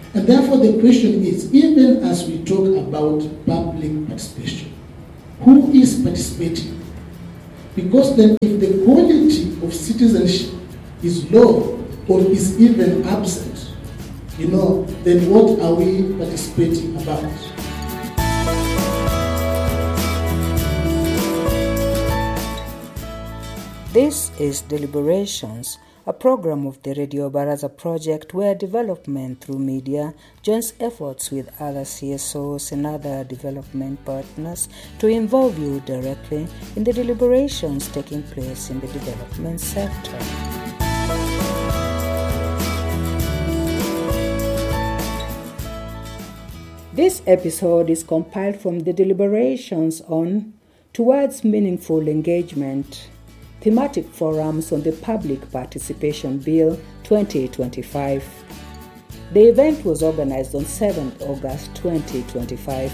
And therefore the question is, even as we talk about public participation, who is participating? Because then if the quality of citizenship is low or is even absent, then what are we participating about? This is Deliberations, a program of the Radio Baraza project where development through media joins efforts with other CSOs and other development partners to involve you directly in the deliberations taking place in the development sector. This episode is compiled from the deliberations on Towards Meaningful Engagement, thematic forums on the Public Participation Bill 2025. The event was organized on 7th August 2025.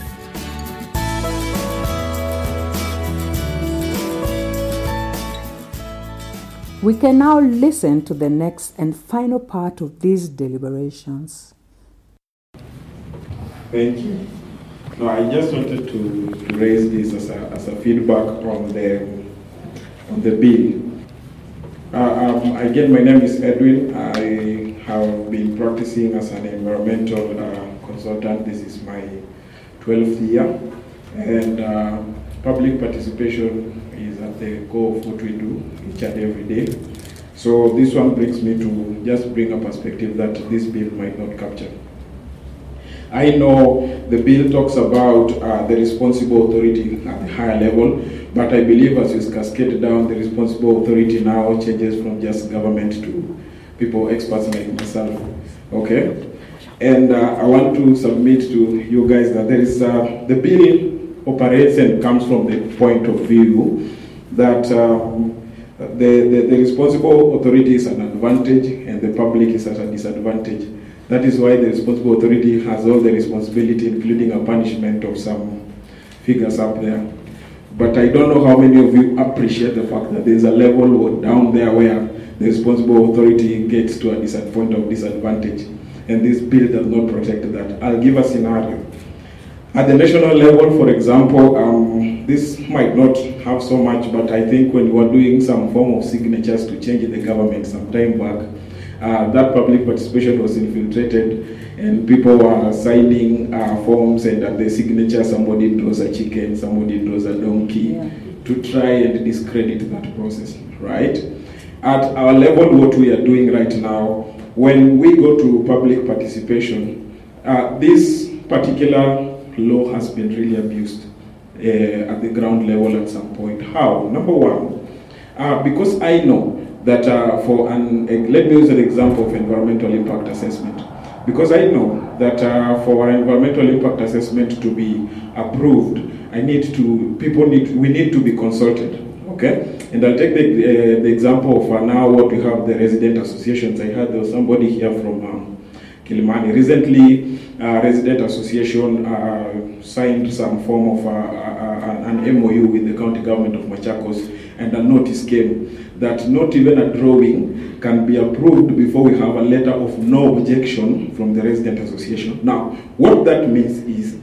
We can now listen to the next and final part of these deliberations. Thank you. No, I just wanted to raise this as a feedback on the bill. Again, my name is Edwin. I have been practicing as an environmental consultant. This is my 12th year, and public participation is at the core of what we do each and every day. So this one brings me to just bring a perspective that this bill might not capture. I know the bill talks about the responsible authority at the higher level, but I believe as it's cascaded down, the responsible authority now changes from just government to people, experts like myself. Okay? And I want to submit to you guys that there is the bill operates and comes from the point of view that the responsible authority is an advantage and the public is at a disadvantage. That is why the responsible authority has all the responsibility, including a punishment of some figures up there. But I don't know how many of you appreciate the fact that there's a level down there where the responsible authority gets to a point of disadvantage. And this bill does not protect that. I'll give a scenario. At the national level, for example, this might not have so much, but I think when you are doing some form of signatures to change the government some time back, that public participation was infiltrated and people were signing forms, and at the signature somebody draws a chicken, somebody draws a donkey to try and discredit that process, right? At our level, what we are doing right now, when we go to public participation, this particular law has been really abused at the ground level at some point. How? Number one, because I know that let me use an example of environmental impact assessment. Because I know that for our environmental impact assessment to be approved, we need to be consulted, okay? And I'll take the example of now what we have, the resident associations. I heard there was somebody here from Kilimani. Recently, resident association signed some form of an MOU with the county government of Machakos, and a notice came that not even a drawing can be approved before we have a letter of no objection from the resident association. Now, what that means is,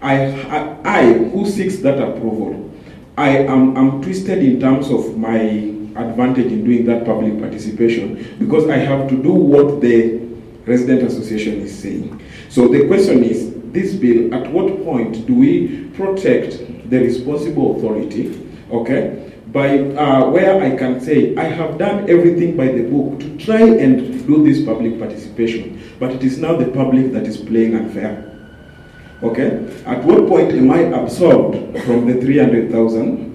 I who seeks that approval, I'm twisted in terms of my advantage in doing that public participation because I have to do what the resident association is saying. So the question is, this bill, at what point do we protect the responsible authority, okay, by where I can say, I have done everything by the book to try and do this public participation, but it is now the public that is playing unfair. Okay? At what point am I absolved from the 300,000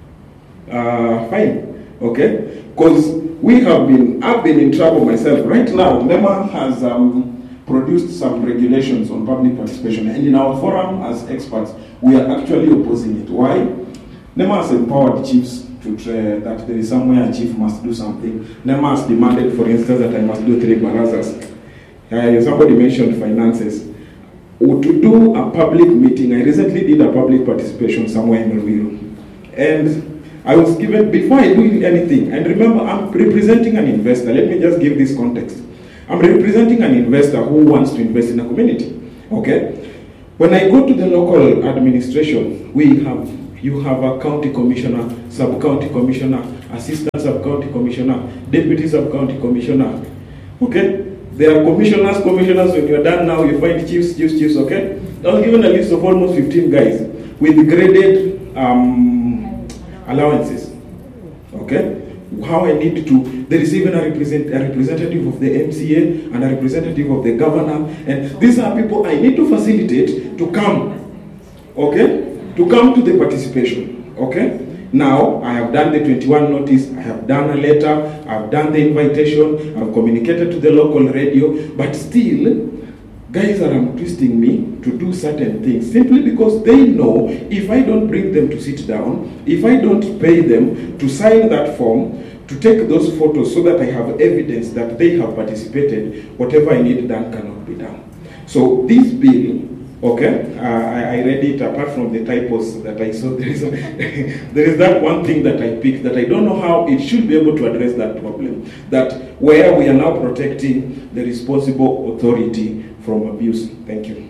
fine? Okay? Because I've been in trouble myself. Right now, NEMA has produced some regulations on public participation, and in our forum as experts, we are actually opposing it. Why? NEMA has empowered chiefs that there is somewhere a chief must do something. NEMA has demanded, for instance, that I must do 3 barazas. Somebody mentioned finances. To do a public meeting, I recently did a public participation somewhere in Ruiru. And I was given, before I do anything, and remember, I'm representing an investor. Let me just give this context. I'm representing an investor who wants to invest in a community. Okay? When I go to the local administration, you have a county commissioner, sub-county commissioner, assistant sub-county commissioner, deputy sub-county commissioner. Okay? There are commissioners. When you're done now, you find chiefs, okay? I was given a list of almost 15 guys with graded allowances. Okay? How I need to, there is even a representative of the MCA and a representative of the governor, and these are people I need to facilitate to come, okay, to come to the participation, okay. Now, I have done the 21 notice, I have done a letter, I have done the invitation, I have communicated to the local radio, but still, guys are twisting me to do certain things simply because they know if I don't bring them to sit down, if I don't pay them to sign that form, to take those photos so that I have evidence that they have participated, whatever I need done cannot be done. So this bill, okay, I read it apart from the typos that I saw. There is that one thing that I picked that I don't know how it should be able to address that problem. That where we are now protecting the responsible authority from abuse. Thank you.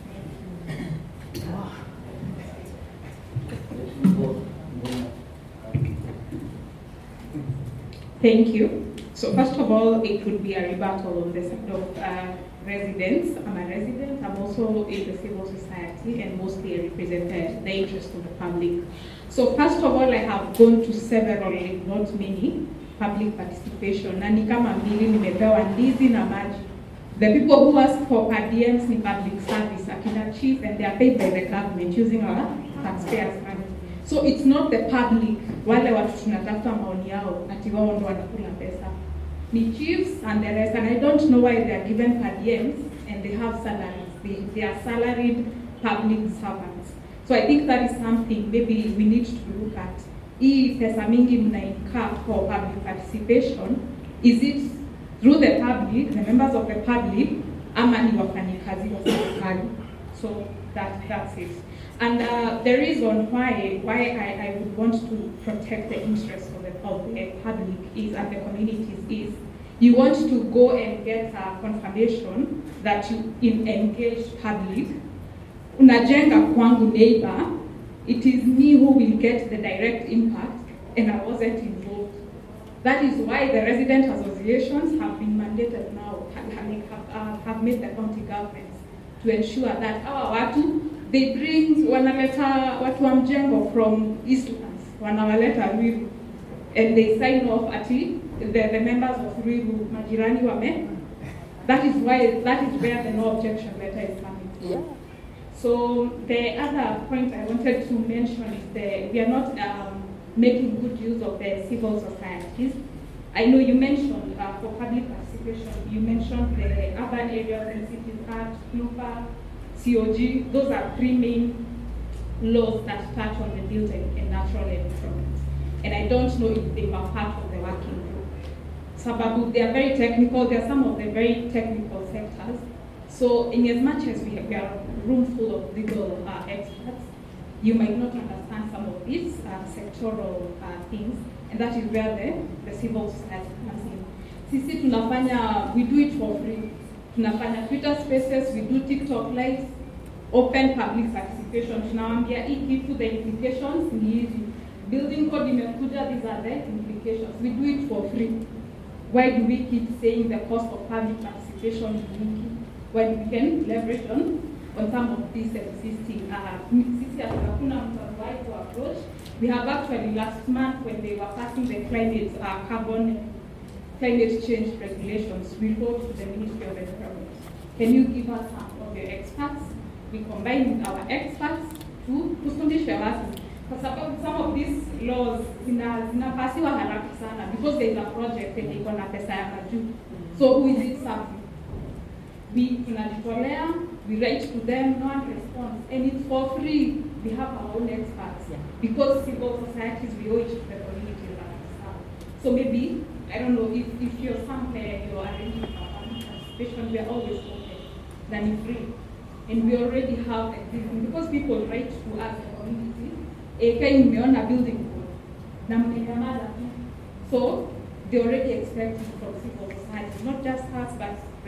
Thank you. So first of all, it would be a rebuttal on the side of residents. I'm a resident. I'm also in the civil society and mostly I represent the interest of the public. So first of all, I have gone to several, not many, public participation. Na ni kama mbili nimepewa ndizi na maji. The people who ask for per diems in public service, akina chief, and they are paid by the government using our taxpayers' money. So it's not the public, wale watu tunatafuta maoni yao, ati wao ndo wanakula pesa. Ni chiefs and the rest, and I don't know why they are given per diems and they have salaries. They are salaried public servants. So I think that is something maybe we need to look at. Hii pesa mingi mnaika for public participation, is it through the public, the members of the public, ama ni wafanyikazi wa serikali? So that's it. And the reason why I would want to protect the interests of the public is and the communities is you want to go and get a confirmation that you engage public. Unajenga kwangu neighbor, it is me who will get the direct impact and I wasn't involved. That is why the resident associations have been mandated now, have made the county governments to ensure that our watu, they bring wanaleta watu wa mjengo from Eastlands, wanawaleta Ruiru, and they sign off ati the members of Ruiru majirani wame. That is where the no objection letter is coming from. Yeah. So the other point I wanted to mention is we are not making good use of the civil societies. I know you mentioned for public participation, you mentioned the urban areas and cities act, FLUPA, COG. Those are three main laws that touch on the built and natural environment. And I don't know if they were part of the working group. Sababu, they are very technical. They are some of the very technical sectors. So in as much as we are a room full of legal experts, you might not understand some of these sectoral things, and that is where the civil society comes in. Sisi tunafanya, we do it for free. Tunafanya Twitter spaces, we do TikTok lives, open public participation. Tunawambia hii kitu, the implications ni hizi. Building code imekuja, these are the implications. We do it for free. Why do we keep saying the cost of public participation is leaky when we can leverage on some of these existing approach? We have actually last month when they were passing the climate change regulations, we wrote to the Ministry of Environment. Can you give us some of your experts? We combine with our experts to kufundisha watu. Because some of these laws zinapasiwa haraka sana because there is a project and iko na pesa ya majuu. So who is it serving? We tunajitolea, we write to them, no one responds, and it's for free. We have our own experts because civil societies, we owe it to the communities that we serve. So maybe, I don't know, if you're somewhere, you're arranging for participation, we are always open, then it's free. And we already have existing, because people write to us, the community, nimeona building code, na mmenyamaza tu. So they already expect it from civil society, not just us, but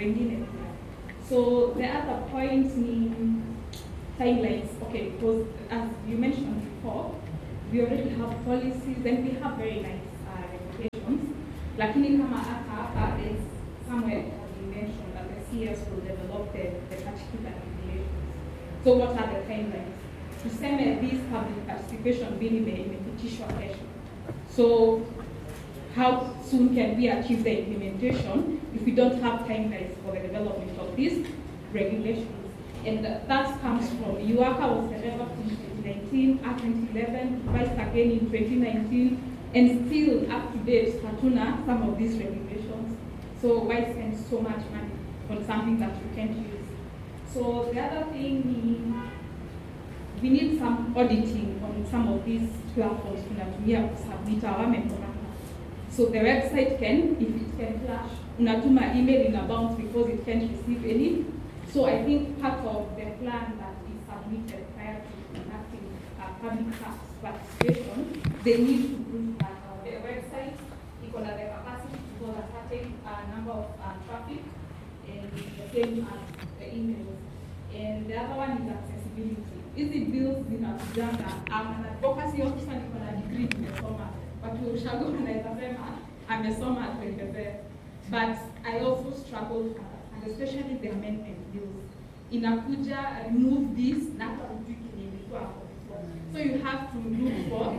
So the other point in timelines, okay, because as you mentioned before, we already have policies and we have very nice regulations. Lakini kama hapa is somewhere you mentioned that the CS will develop the particular regulations. So what are the timelines? Tuseme this public participation bill imepitishwa kesho. So how soon can we achieve the implementation if we don't have timelines for the development of these regulations? And that comes from UACA was developed in 2019, Act 2011, revised again in 2019, and still up to date, Hatuna, some of these regulations. So why spend so much money on something that we can't use? So the other thing, we need some auditing on some of these platforms tunatumia kusubmit our memoranda. So the website can, if it can flash, unatuma email in a bounce because it can't receive any. So I think part of the plan that is submitted prior to conducting public participation, they need to prove that the website equal the capacity to hold a certain number of traffic, and the same as the emails. And the other one is accessibility. Hizi bills zinakujanga an advocacy officer niko na degree nimesoma, watu ushago anaweza sema amesoma atuelezee. But I also struggle and especially the amendment bills. Inakuja remove this na hujui kilikuwa hapo. So you have to look for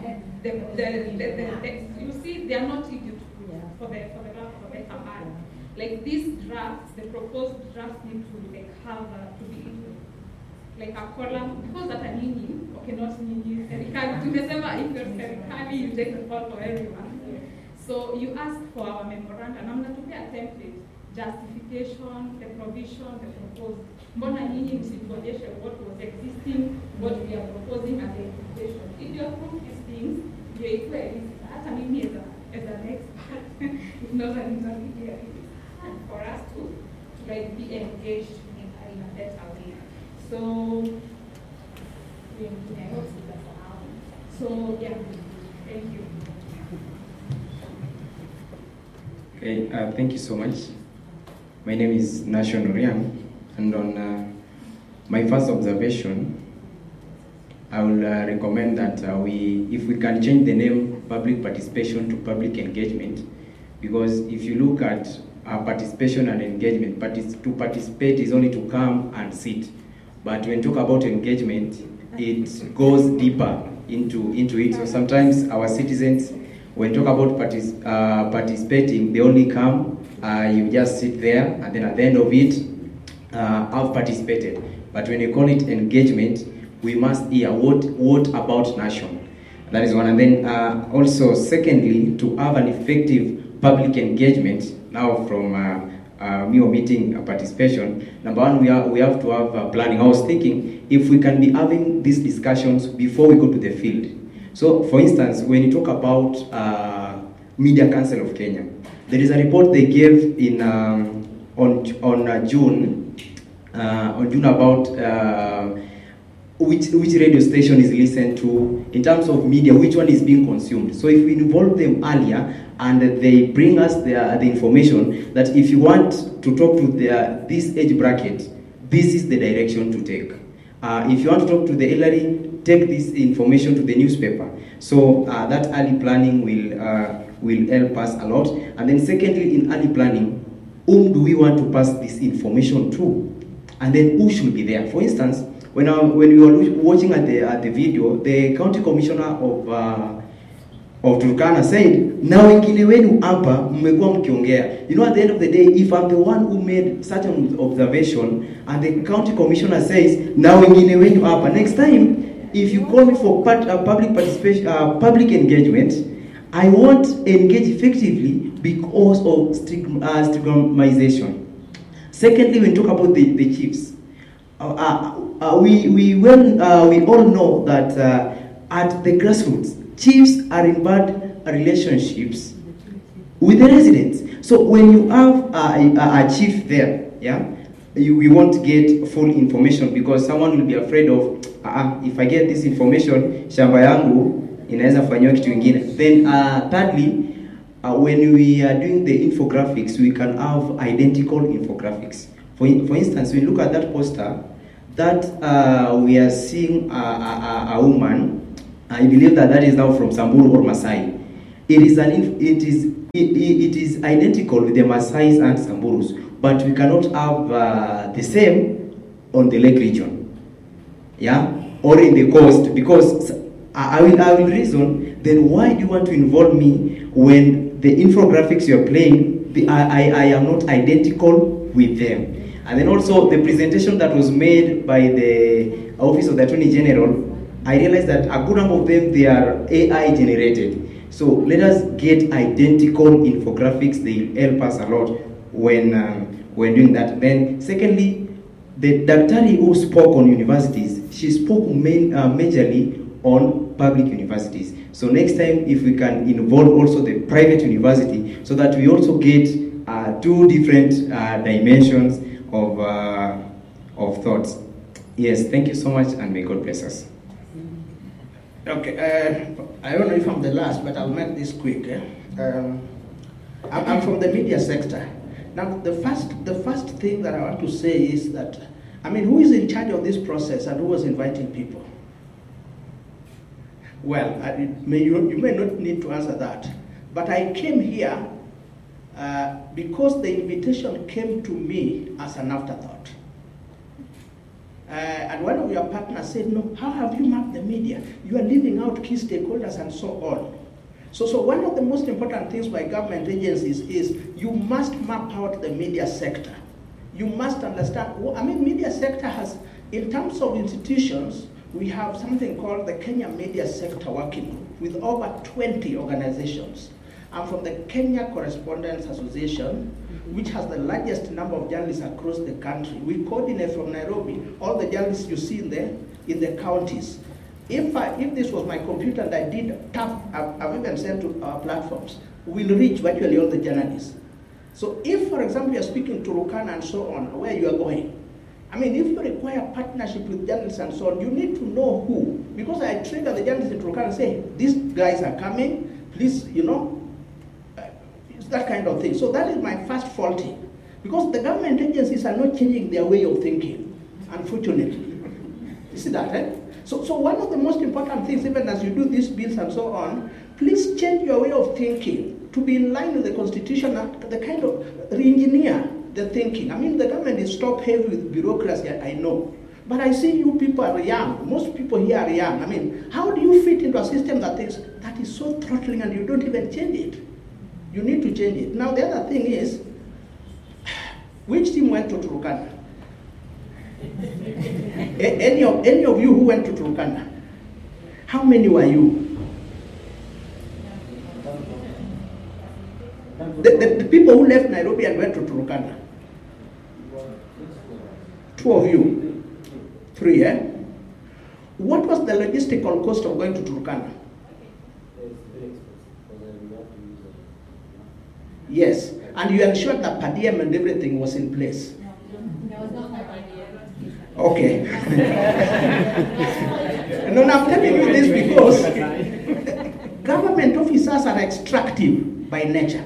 the you see they are not easy to do for the draft for the command. Like this draft, the proposed draft need to have to be like a column, because that are nini, okay, not nini, serikali, tumesema if you're serikali, you take the call for everyone. So you ask for our memorandum, na mnatupia template, justification, the provision, the proposed. Mbona nini msituonyeshe what was existing, what we are proposing as the implementation. If you approve these things, you equate it. Hata mimi as an expert, if not an intermediary, and for us to like be engaged in a better way. So yeah, thank you. Okay, thank you so much. My name is Nashon Oriang, and on my first observation, I will recommend that if we can change the name public participation to public engagement, because if you look at participation and engagement, to participate is only to come and sit. But when you talk about engagement, it goes deeper into it. So sometimes our citizens, when you talk about participating, they only come, you just sit there, and then at the end of it, I've participated. But when you call it engagement, we must hear what about nation. That is one. And then also, secondly, to have an effective public engagement, now from me omitting participation, number one, we have to have planning. I was thinking if we can be having these discussions before we go to the field. So, for instance, when you talk about Media Council of Kenya, there is a report they gave in on June about which radio station is listened to in terms of media, which one is being consumed. So if we involve them earlier and they bring us the information that if you want to talk to this age bracket, this is the direction to take. If you want to talk to the elderly, take this information to the newspaper. So that early planning will help us a lot. And then secondly, in early planning, whom do we want to pass this information to? And then who should be there? For instance, when we were watching at the video, the county commissioner of Turkana said, "Na wengine wenu hapa mmekuwa mkiongea." You know, at the end of the day, if I'm the one who made such an observation, and the county commissioner says, "Na wengine wenu hapa," next time, if you call me for public participation, public engagement, I won't engage effectively because of stigmatization. Secondly, when we talk about the chiefs, we all know that at the grassroots, chiefs are in bad relationships with the residents. So when you have a chief there, yeah, we won't get full information because someone will be afraid of, if I get this information, shamba yangu inaweza fanywa kitu kingine. Then thirdly, when we are doing the infographics, we can have identical infographics. For instance, we look at that poster that we are seeing a woman. I believe that is now from Samburu or Masai. It is identical with the Masais and Samburus, but we cannot have the same on the lake region, yeah, or in the coast, because I will reason. Then why do you want to involve me when the infographics you are playing, I am not identical with them? And then also the presentation that was made by the Office of the Attorney General, I realized that a good number of them, they are AI generated. So let us get identical infographics. They help us a lot when doing that. Then secondly, the Daktari who spoke on universities, she spoke majorly on public universities. So next time, if we can involve also the private university, so that we also get two different dimensions of thoughts. Yes, thank you so much, and may God bless us. Okay, I don't know if I'm the last, but I'll make this quick. I'm from the media sector. Now, the first thing that I want to say is that, I mean, who is in charge of this process and who was inviting people? Well, you may not need to answer that, but I came here because the invitation came to me as an afterthought. And one of your partners said, no, how have you mapped the media? You are leaving out key stakeholders and so on. So one of the most important things by government agencies is you must map out the media sector. You must understand, I mean, media sector has, in terms of institutions, we have something called the Kenya Media Sector Working Group with over 20 organizations. I'm from the Kenya Correspondents Association, which has the largest number of journalists across the country. We coordinate from Nairobi all the journalists you see in the counties. If this was my computer and I did tap, I've even sent to our platforms, we'll reach virtually all the journalists. So if, for example, you're speaking to Turkana and so on, where you are going, I mean, if you require partnership with journalists and so on, you need to know who. Because I trigger the journalists in Turkana and say, these guys are coming, please, it's that kind of thing. So that is my first faulty. Because the government agencies are not changing their way of thinking, unfortunately. You see that, right? So one of the most important things, even as you do these bills and so on, please change your way of thinking to be in line with the Constitution, the kind of re-engineer the thinking. I mean, the government is top-heavy with bureaucracy, I know. But I see you people are young. Most people here are young. I mean, how do you fit into a system that is so throttling and you don't even change it? You need to change it. Now, the other thing is, which team went to Turkana? Any of you who went to Turkana? How many were you? The people who left Nairobi and went to Turkana? 2 of you? 3, eh? What was the logistical cost of going to Turkana? Yes, and you ensured that per diem and everything was in place. Okay. No, I'm telling you this because government officers are extractive by nature.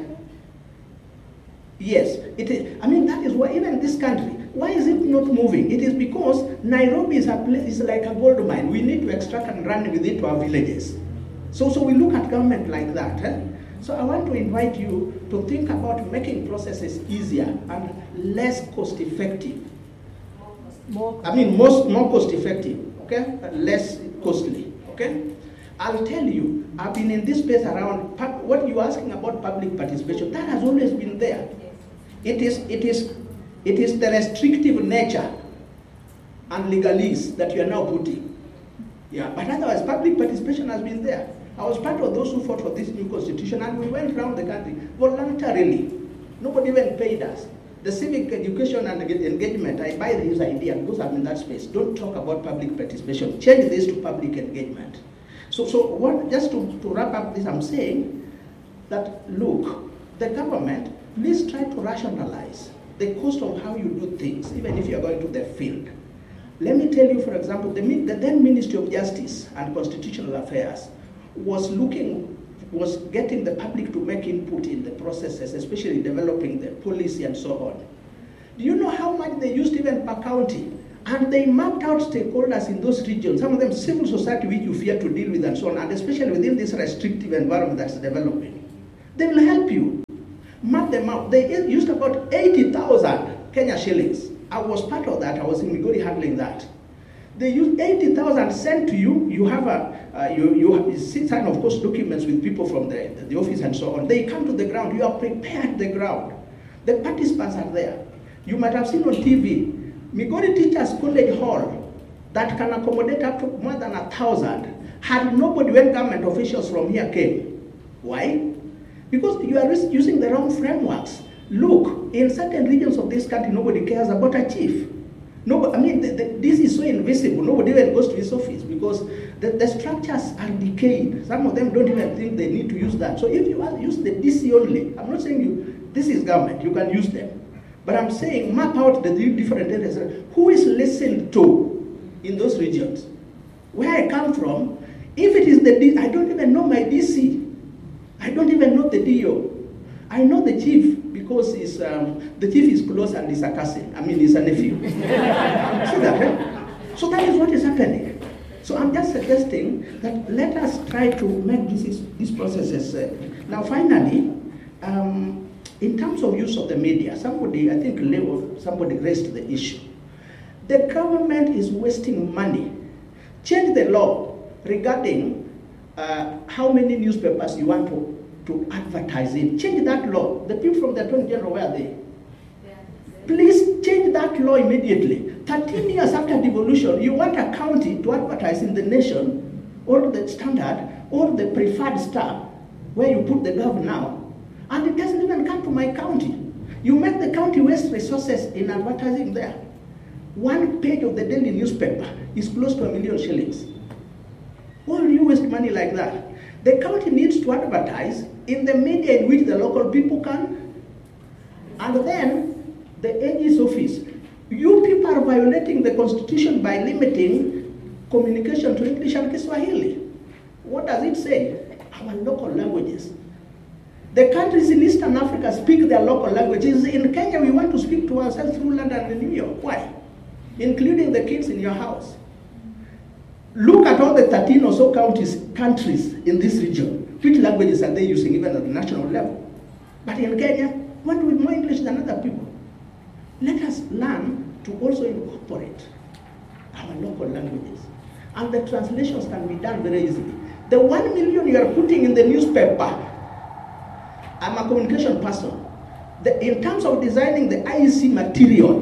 Yes, it is. I mean, that is why even this country, why is it not moving? It is because Nairobi is like a gold mine. We need to extract and run with it to our villages. So we look at government like that. Eh? So I want to invite you to think about making processes easier and less cost-effective. More cost-effective, okay? Less costly, okay? I'll tell you, I've been in this space around, what you're asking about public participation, that has always been there. It is the restrictive nature and legalese that you are now putting. Yeah, but otherwise, public participation has been there. I was part of those who fought for this new constitution, and we went around the country voluntarily. Nobody even paid us. The civic education and engagement, I buy this idea because I'm in that space. Don't talk about public participation. Change this to public engagement. So what? Just to wrap up this, I'm saying that, look, the government, please try to rationalize the cost of how you do things, even if you're going to the field. Let me tell you, for example, the then Ministry of Justice and Constitutional Affairs was looking was getting the public to make input in the processes, especially developing the policy and so on. Do you know how much they used even per county? And they mapped out stakeholders in those regions, some of them civil society which you fear to deal with and so on, and especially within this restrictive environment that's developing. They will help you. Map them out. They used about 80,000 Kenya shillings. I was part of that. I was in Migori handling that. They used 80,000 sent to you. You have you sign, of course, documents with people from the office and so on. They come to the ground. You are prepared the ground. The participants are there. You might have seen on TV, Migori Teachers College Hall that can accommodate up to more than 1,000 had nobody when government officials from here came. Why? Because you are using the wrong frameworks. Look, in certain regions of this country, nobody cares about a chief. Nobody, I mean, this is so invisible. Nobody even goes to his office because the structures are decayed. Some of them don't even think they need to use that. So if you use the DC only, I'm not saying this is government, you can use them. But I'm saying map out the different areas. Who is listened to in those regions? Where I come from, if it is the DC, I don't even know my DC. I don't even know the DO. I know the chief because the chief is close and is a cousin. I mean, he's a nephew. See that, right? So that is what is happening. So I'm just suggesting that let us try to make these processes. Now, finally, in terms of use of the media, somebody raised the issue. The government is wasting money. Change the law regarding how many newspapers you want to advertise in. Change that law. The people from the Attorney General, where are they? Please change that law immediately. 13 years after devolution, you want a county to advertise in the Nation, or the Standard, or the Preferred Star, where you put the gov now, and it doesn't even come to my county. You make the county waste resources in advertising there. One page of the daily newspaper is close to 1 million shillings. Why do you waste money like that? The county needs to advertise in the media in which the local people can, and then the AG's office. You people are violating the constitution by limiting communication to English and Kiswahili. What does it say? Our local languages. The countries in Eastern Africa speak their local languages. In Kenya, we want to speak to ourselves through London and New York. Why? Including the kids in your house. Look at all the 13 or so countries in this region. Which languages are they using even at the national level? But in Kenya, we want to read more English than other people. Let us learn to also incorporate our local languages. And the translations can be done very easily. The 1 million you are putting in the newspaper, I'm a communication person. In terms of designing the IEC material,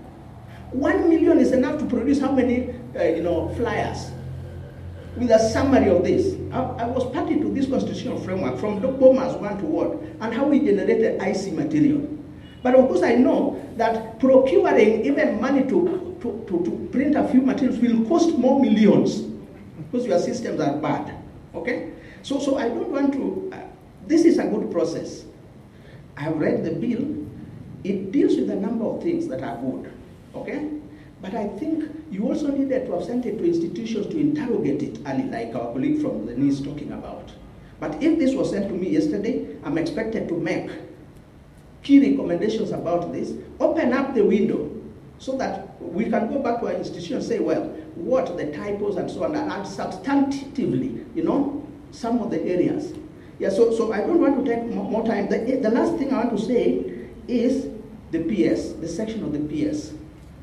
1 million is enough to produce how many flyers with a summary of this. I was party to this constitutional framework from Boma's 1 to what, and how we generated IEC material. But of course I know that procuring even money to print a few materials will cost more millions because your systems are bad. Okay? So I don't want to, this is a good process. I have read the bill. It deals with a number of things that are good. Okay? But I think you also needed to have sent it to institutions to interrogate it early, like our colleague from the NIS talking about. But if this was sent to me yesterday, I'm expected to make key recommendations about this, open up the window so that we can go back to our institution and say, well, what the typos and so on, and add substantively, some of the areas. Yeah, so I don't want to take more time. The last thing I want to say is the PS, the section of the PS.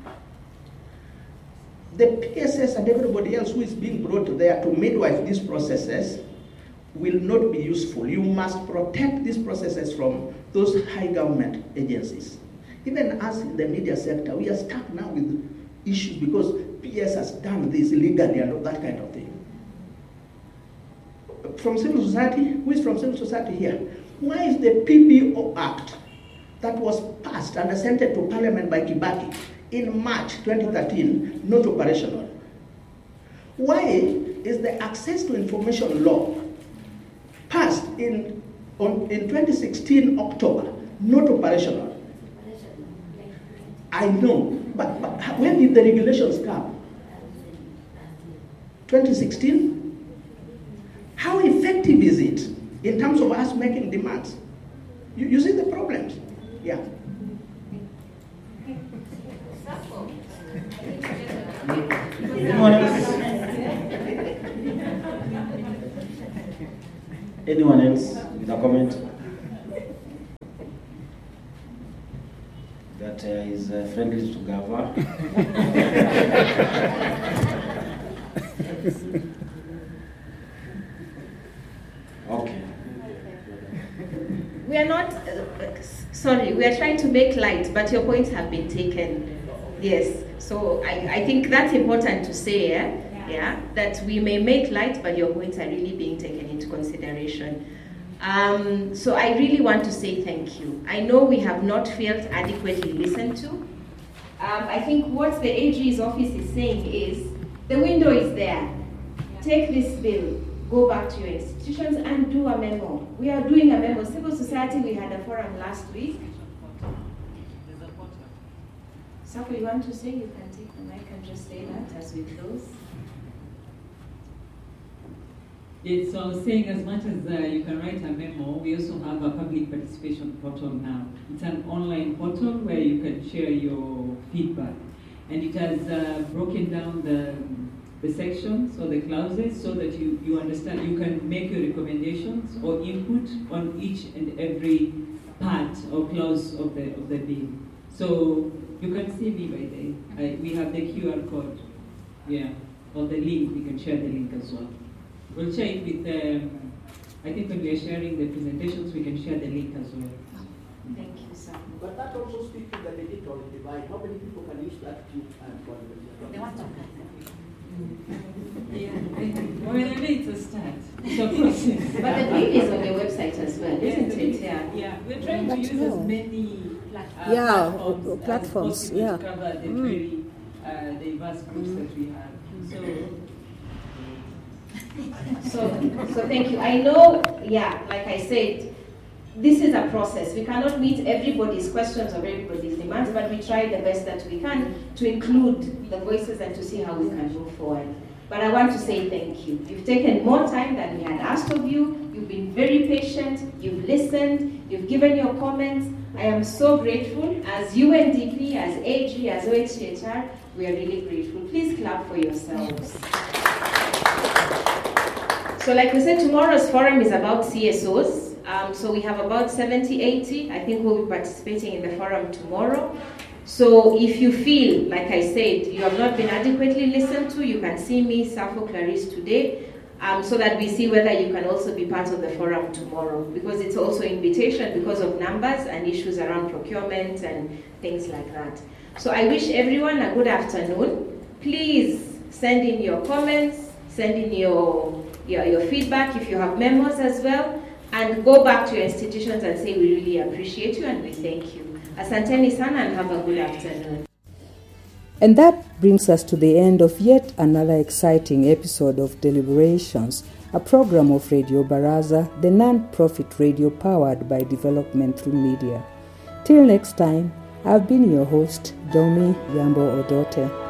The PSS and everybody else who is being brought there to midwife these processes will not be useful. You must protect these processes from those high government agencies. Even us in the media sector, we are stuck now with issues because PS has done this illegally and that kind of thing. From civil society, who is from civil society here? Why is the PBO Act that was passed and assented to Parliament by Kibaki in March 2013 not operational? Why is the Access to Information Law passed in 2016 October not operational? I know, but when did the regulations come? 2016? How effective is it in terms of us making demands. You see the problems? Yeah. Anyone else? Anyone else with a comment? That is friendly to Gava. Okay. We are not, sorry, we are trying to make light, but your points have been taken. Yes, so I think that's important to say, yeah, that we may make light, but your points are really being taken into consideration. So I really want to say thank you. I know we have not felt adequately listened to. I think what the AG's office is saying is, the window is there. Take this bill, go back to your institutions and do a memo. We are doing a memo. Civil society, we had a forum last week. Sako, you want to say? You can take the mic and just say that as we close. Yes, so I was saying, as much as you can write a memo, we also have a public participation portal now. It's an online portal where you can share your feedback. And it has broken down the sections or the clauses so that you understand, you can make your recommendations or input on each and every part or clause of the bill. So you can see me by there. We have the QR code, yeah, or the link. We can share the link as well. We'll share it with, I think when we are sharing the presentations, we can share the link as well. Thank you, sir. But that also speaks to the digital divide. How many people can use that tool? They want to Yeah, well, maybe it's a start. It's a process. But the bill is on the website as well, isn't it? Yeah, we're trying to use as many platforms as possible to cover the very diverse groups that we have. So thank you. I know, like I said, this is a process. We cannot meet everybody's questions or everybody's demands, but we try the best that we can to include the voices and to see how we can move forward. But I want to say thank you. You've taken more time than we had asked of you. You've been very patient. You've listened. You've given your comments. I am so grateful. As UNDP, as AG, as OHCHR, we are really grateful. Please clap for yourselves. So like we said, tomorrow's forum is about CSOs. So we have about 70, 80. I think we'll be participating in the forum tomorrow. So if you feel, like I said, you have not been adequately listened to, you can see me, Safo Clarice, today, so that we see whether you can also be part of the forum tomorrow, because it's also invitation because of numbers and issues around procurement and things like that. So I wish everyone a good afternoon. Please send in your comments, send in your feedback if you have memos as well, and go back to your institutions and say we really appreciate you and we thank you. Asanteni sana and have a good afternoon. And that brings us to the end of yet another exciting episode of Deliberations, a program of Radio Baraza, the non-profit radio powered by development through media. Till next time, I've been your host, Domi Yambo Odote.